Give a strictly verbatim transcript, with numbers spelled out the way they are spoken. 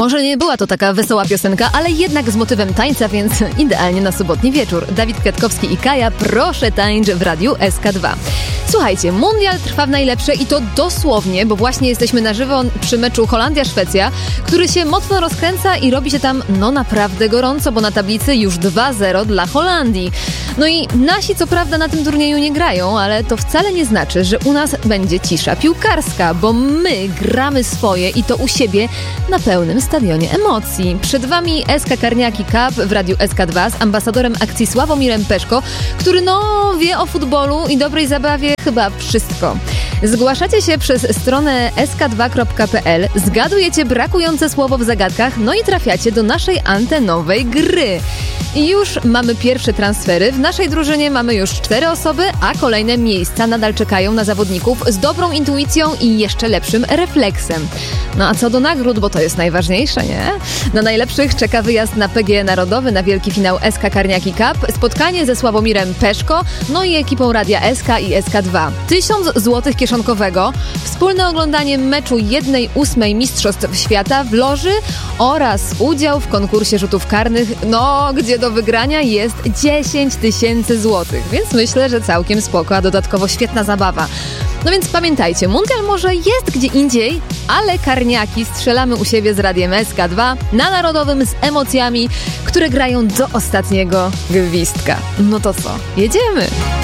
Może nie była to taka wesoła piosenka, ale jednak z motywem tańca, więc idealnie na sobotni wieczór. Dawid Kwiatkowski i Kaja, proszę tańcz w Radiu S K dwa. Słuchajcie, mundial trwa w najlepsze i to dosłownie, bo właśnie jesteśmy na żywo przy meczu Holandia-Szwecja, który się mocno rozkręca i robi się tam no naprawdę gorąco, bo na tablicy już dwa zero dla Holandii. No i nasi co prawda na tym turnieju nie grają, ale to wcale nie znaczy, że u nas będzie cisza piłkarska, bo my gramy swoje i to u siebie na pełnym stadionie emocji. Przed Wami S K Karniaki Cup w Radiu S K dwa z ambasadorem akcji Sławomirem Peszko, który no wie o futbolu i dobrej zabawie chyba wszystko. Zgłaszacie się przez stronę s k dwa kropka p l, zgadujecie brakujące słowo w zagadkach, no i trafiacie do naszej antenowej gry. I już mamy pierwsze transfery. W naszej drużynie mamy już cztery osoby, a kolejne miejsca nadal czekają na zawodników z dobrą intuicją i jeszcze lepszym refleksem. No a co do nagród, bo to jest najważniejsze, nie? Na najlepszych czeka wyjazd na P G Narodowy, na wielki finał S K Karniaki Cup, spotkanie ze Sławomirem Peszko, no i ekipą Radia S K i S K dwa. Tysiąc złotych kieszonkowego, wspólne oglądanie meczu jednej ósmej Mistrzostw Świata w loży oraz udział w konkursie rzutów karnych, no gdzie do wygrania jest dziesięć tysięcy złotych, więc myślę, że całkiem spoko, a dodatkowo świetna zabawa. No więc pamiętajcie, mundial może jest gdzie indziej, ale karniaki strzelamy u siebie z Radiem S K dwa na Narodowym z emocjami, które grają do ostatniego gwizdka. No to co? Jedziemy!